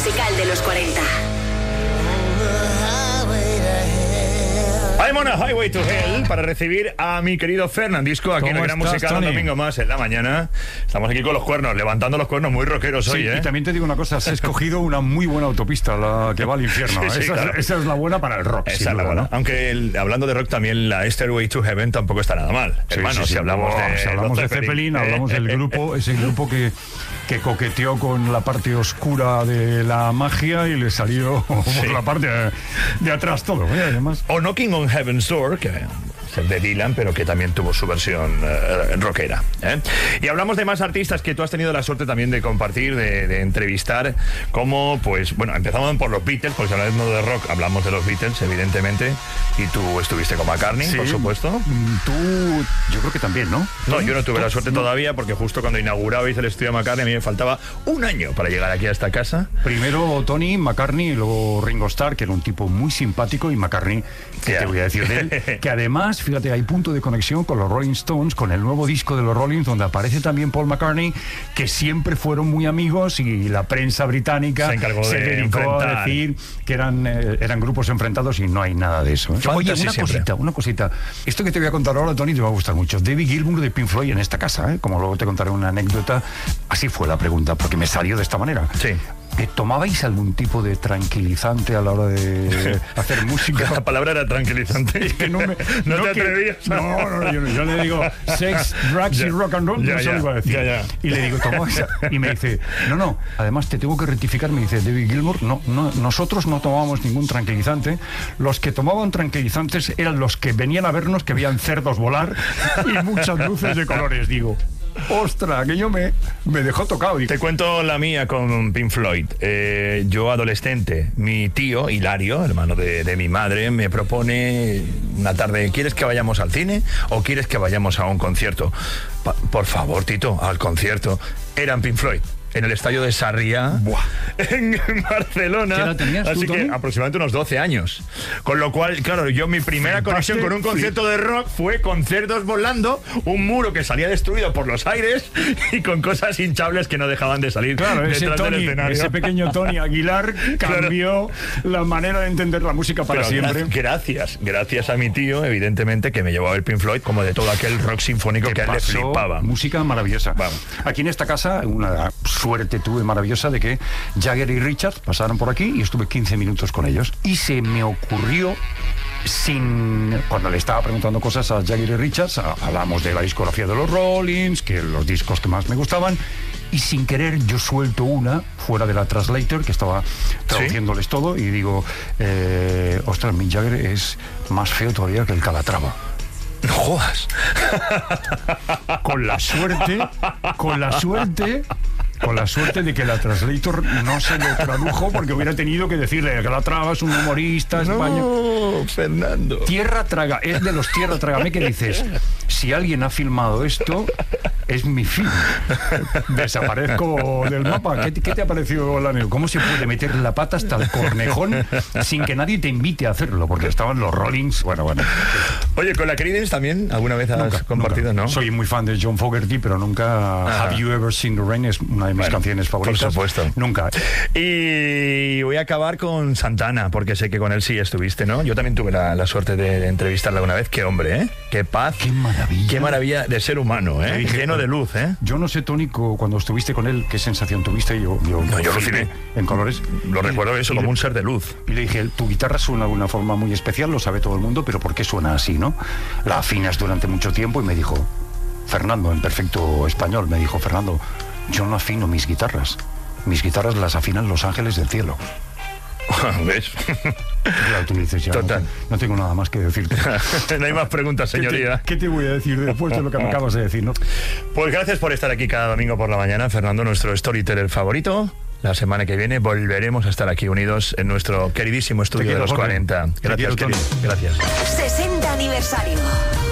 musical de los 40. I'm on a highway to hell para recibir a mi querido Fernandisco aquí en el Gran Musical, un domingo más en la mañana. Estamos aquí con los cuernos, levantando los cuernos muy rockeros hoy, ¿eh? Y también te digo una cosa, has escogido una muy buena autopista, la que va al infierno. Sí, claro. Esa es la buena para el rock. Esa es la buena, ¿no? Aunque hablando de rock también, la Stairway to Heaven tampoco está nada mal. Sí, hermano, si hablamos de Zeppelin, hablamos del grupo, ese grupo que coqueteó con la parte oscura de la magia y le salió por la parte de atrás todo. Además. O Knocking on Heaven's Door, que es el de Dylan, pero que también tuvo su versión rockera, ¿eh? Y hablamos de más artistas que tú has tenido la suerte también de compartir, de entrevistar, como, pues, bueno, empezamos por los Beatles, porque hablando de rock, hablamos de los Beatles, evidentemente, y tú estuviste con McCartney, sí, por supuesto. Tú, yo creo que también, ¿no? No, yo no tuve la suerte todavía, porque justo cuando inaugurabais el estudio de McCartney, a mí me faltaba un año para llegar aquí a esta casa. Primero Tony, McCartney, y luego Ringo Starr, que era un tipo muy simpático, y McCartney, que te voy a decir de él, que además, fíjate, hay punto de conexión con los Rolling Stones, con el nuevo disco de los Rolling, donde aparece también Paul McCartney, que siempre fueron muy amigos, y la prensa británica se dedicó a decir que eran grupos enfrentados, y no hay nada de eso, ¿eh? Oye, una cosita. Esto que te voy a contar ahora, Tony, te va a gustar mucho. David Gilmour de Pink Floyd en esta casa, ¿eh? Como luego te contaré una anécdota. Así fue la pregunta, porque me salió de esta manera. Sí. ¿Tomabais algún tipo de tranquilizante a la hora de hacer música? La palabra era tranquilizante. Es que no te atrevías. No, yo le digo sex, drugs y rock and roll, no se lo iba a decir. Y le digo, ¿tomabais? Y me dice, no, además te tengo que rectificar, me dice David Gilmour, no, nosotros no tomábamos ningún tranquilizante. Los que tomaban tranquilizantes eran los que venían a vernos, que veían cerdos volar y muchas luces de colores. Digo, ¡ostras! Que yo me dejó tocado. Te cuento la mía con Pink Floyd. Yo, adolescente, mi tío, Hilario, hermano de mi madre, me propone una tarde, ¿quieres que vayamos al cine o quieres que vayamos a un concierto? Por favor, Tito, al concierto. Eran Pink Floyd. En el estadio de Sarriá, en Barcelona. ¿Qué edad tenías así tú, que Tony? aproximadamente unos 12 años. Con lo cual, claro, yo mi primera conexión con un concierto de rock fue con cerdos volando, un muro que salía destruido por los aires y con cosas hinchables que no dejaban de salir. Claro, ese pequeño Tony Aguilar cambió la manera de entender la música para siempre. Gracias a mi tío, evidentemente, que me llevó a ver Pink Floyd, como de todo aquel rock sinfónico que a él le flipaba. Música maravillosa. Vamos. Aquí en esta casa, una suerte tuve maravillosa de que Jagger y Richards pasaron por aquí y estuve 15 minutos con ellos. Y se me ocurrió, cuando le estaba preguntando cosas a Jagger y Richards, hablamos de la discografía de los Rollins, que los discos que más me gustaban, y sin querer yo suelto una fuera de la translator que estaba traduciéndoles todo y digo, ostras, Mick Jagger es más feo todavía que el Calatrava. No jodas. Con la suerte de que la translator no se lo tradujo, porque hubiera tenido que decirle que la Traba es un humorista español. No, Fernando. Tierra Traga, es de los Tierra Trágame que dices, si alguien ha filmado esto, es mi fin. Desaparezco del mapa. ¿Qué te ha parecido la neo? ¿Cómo se puede meter la pata hasta el cornejón sin que nadie te invite a hacerlo? Porque estaban los Rollins. Bueno. Oye, ¿con la Creedence también alguna vez has compartido, nunca. no? Soy muy fan de John Fogerty, pero nunca. Have You Ever Seen the Rain es una de mis canciones favoritas. Por supuesto. Nunca. Y voy a acabar con Santana, porque sé que con él sí estuviste, ¿no? Yo también tuve la suerte de entrevistarla alguna vez. Qué hombre, ¿eh? Qué paz. Qué maravilla. Qué maravilla de ser humano, ¿eh? Lleno de luz, ¿eh? Yo no sé, Tony, cuando estuviste con él, ¿qué sensación tuviste? Yo lo flipé. En colores. Lo recuerdo eso, como un ser de luz. Y le dije, tu guitarra suena de una forma muy especial, lo sabe todo el mundo, pero ¿por qué suena así, no? La afinas durante mucho tiempo, y me dijo, Fernando, en perfecto español, me dijo, Fernando, yo no afino mis guitarras las afinan los ángeles del cielo. ¿Ves? Claro, tú dices, ya total. No tengo nada más que decirte. No hay más preguntas, señoría. ¿Qué te voy a decir después de lo que me acabas de decir, no? Pues gracias por estar aquí cada domingo por la mañana, Fernando, nuestro storyteller favorito. La semana que viene volveremos a estar aquí unidos en nuestro queridísimo estudio de los 40. Gracias, querido. Gracias. 60 aniversario.